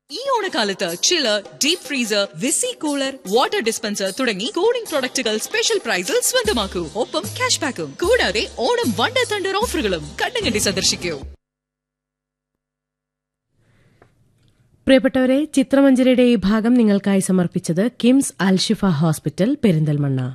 ഈ ഓണക്കാലത്ത് ചില്ലർ, deep freezer, VC cooler, water dispenser തുടങ്ങി കൂളിംഗ് പ്രൊഡക്റ്റുകൾ സ്പെഷ്യൽ പ്രൈസിൽ സ്വന്തമാക്കൂ. ഒപ്പം ക്യാഷ് ബാക്കും. കൂടാതെ ഓണം വണ്ടർ തണ്ടർ ഓഫറുകളും. കണ്ണുകണ്ടി സന്ദർശിക്കൂ. പ്രിയപ്പെട്ടവരെ, ചിത്രമഞ്ജരിയുടെ ഈ ഭാഗം നിങ്ങൾക്കായി സമർപ്പിച്ചത് കിംസ് അൽഷിഫ ഹോസ്പിറ്റൽ, പെരിന്തൽമണ്ണ.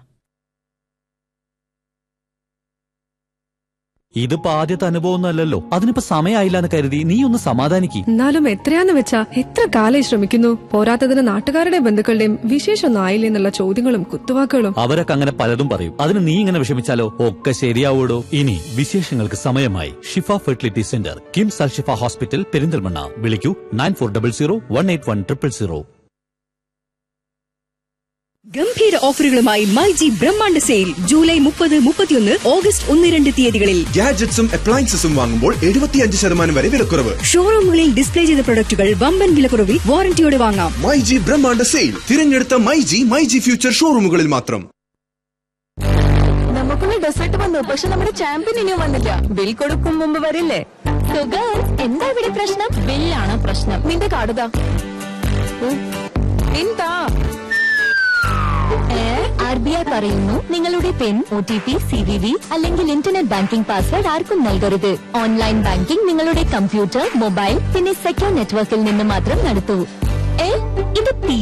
ഇതിപ്പോ ആദ്യത്തെ അനുഭവമൊന്നുമല്ലല്ലോ. അതിനിപ്പോ സമയമായില്ല എന്ന് കരുതി നീ ഒന്ന് സമാധാനിക്ക്. എന്നാലും എത്രയാന്ന് വെച്ചാ എത്ര കാലം ശ്രമിക്കുന്നു. പോരാത്തതിന് നാട്ടുകാരുടെയും ബന്ധുക്കളുടെയും വിശേഷമൊന്നും ആയില്ലേ എന്നുള്ള ചോദ്യങ്ങളും കുത്തുവാക്കുകളും. അവരൊക്കെ അങ്ങനെ പലതും പറയും. അതിന് നീ ഇങ്ങനെ വിഷമിച്ചാലോ? ഒക്കെ ശരിയാവൂടോ. ഇനി വിശേഷങ്ങൾക്ക് സമയമായി. ഷിഫ fertility centre, KIMS Alshifa hospital, Perinthalmanna. വിളിക്കൂ 9400181000. ഗംഭീര ഓഫറുകളുമായി മൈജി ബ്രഹ്മാണ്ഡ സെയിൽ ജൂലൈ 30, 31, ഓഗസ്റ്റ് 1, 2 തീയതികളിൽ. ഗാഡ്ജറ്റ്സും അപ്ലയൻസസും വാങ്ങുമ്പോൾ 75% വരെ വിലക്കുറവ്. ഷോറൂമുകളിൽ ഡിസ്പ്ലേ ചെയ്ത പ്രൊഡക്റ്റുകൾ വമ്പൻ വിലക്കുറവിൽ വാറന്റിയോടെ വാങ്ങാം. മൈജി ബ്രഹ്മാണ്ഡ സെയിൽ തിരഞ്ഞെടുത്ത മൈജി ഫ്യൂച്ചർ ഷോറൂമുകളിൽ മാത്രം. നമുക്കുള്ള ഡെസേർട്ട് വന്നു, പക്ഷെ നമ്മുടെ ചാമ്പ്യൻ ഇനിയും വന്നില്ല. ബിൽ കൊടുക്കും മുമ്പ് വരില്ലേ? എന്താ ഇവിടെ പ്രശ്നം? ബില്ലാണ് പ്രശ്നം. നിന്റെ കാർഡുതാ. എന്താ RBI പറയുന്നു, നിങ്ങളുടെ പിൻ, OTP, CVV അല്ലെങ്കിൽ ഇന്റർനെറ്റ് ബാങ്കിംഗ് പാസ്വേഡ് ആർക്കും നൽകരുത്. ഓൺലൈൻ ബാങ്കിംഗ് നിങ്ങളുടെ കമ്പ്യൂട്ടർ, മൊബൈൽ പിന്നെ സെക്യൂർ നെറ്റ്വർക്കിൽ നിന്ന് മാത്രം നടത്തൂ. ഇത്